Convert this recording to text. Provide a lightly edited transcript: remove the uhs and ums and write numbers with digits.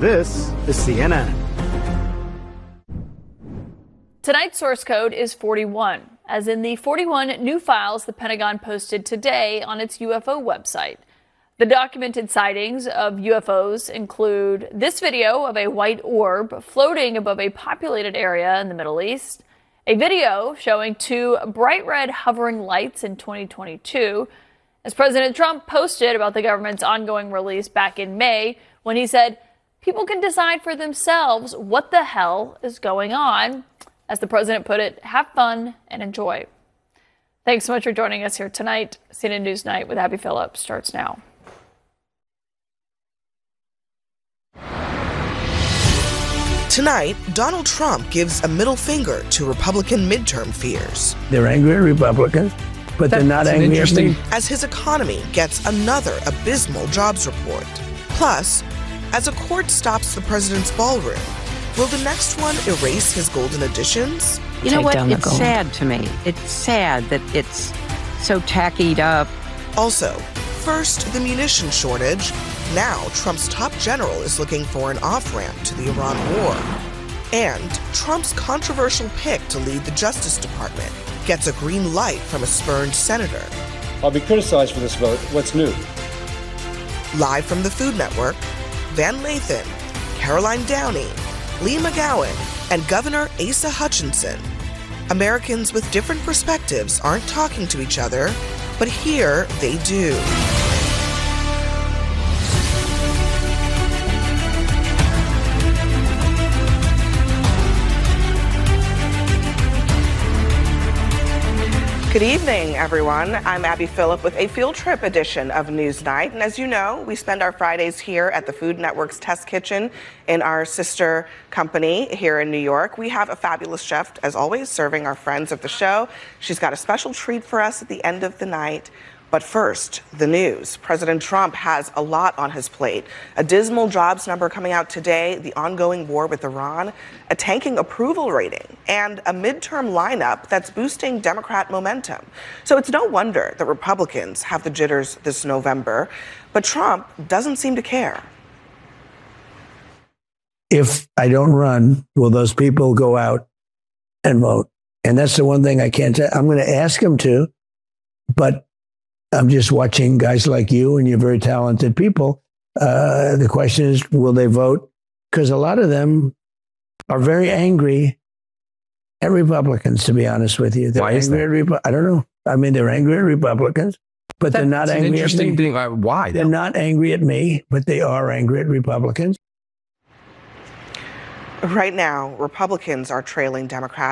This is CNN. Tonight's source code is 41, as in the 41 new files the Pentagon posted today on its UFO website. The documented sightings of UFOs include this video of a white orb floating above a populated area in the Middle East, a video showing two bright red hovering lights in 2022, as President Trump posted about the government's ongoing release back in May when he said people can decide for themselves what the hell is going on. As the president put it, have fun and enjoy. Thanks so much for joining us here tonight. CNN News Night with Abby Phillip starts now. Tonight, Donald Trump gives a middle finger to Republican midterm fears. They're angry at Republicans, but they're not angry at me. As his economy gets another abysmal jobs report. Plus, as a court stops the president's ballroom, will the next one erase his golden additions? You know what? It's sad to me. It's sad that it's so tackied up. Also, first, the munition shortage. Now, Trump's top general is looking for an off-ramp to the Iran war. And Trump's controversial pick to lead the Justice Department gets a green light from a spurned senator. I'll be criticized for this vote. What's new? Live from the Food Network, Van Lathan, Caroline Downey, Lee McGowan, and Governor Asa Hutchinson. Americans with different perspectives aren't talking to each other, but here they do. Good evening, everyone. I'm Abby Phillip with a field trip edition of Newsnight. And as you know, we spend our Fridays here at the Food Network's Test Kitchen in our sister company here in New York. We have a fabulous chef, as always, serving our friends of the show. She's got a special treat for us at the end of the night. But first, the news. President Trump has a lot on his plate. A dismal jobs number coming out today, the ongoing war with Iran, a tanking approval rating, and a midterm lineup that's boosting Democrat momentum. So it's no wonder that Republicans have the jitters this November, but Trump doesn't seem to care. If I don't run, will those people go out and vote? And that's the one thing I can't tell. I'm going to ask them to, but I'm just watching guys like you, and you're very talented people. The question is, will they vote? Because a lot of them are very angry at Republicans, to be honest with you. They're angry at I don't know. I mean, they're angry at Republicans, but they're not angry at me. Thing. Why? They're not angry at me, but they are angry at Republicans. Right now, Republicans are trailing Democrats.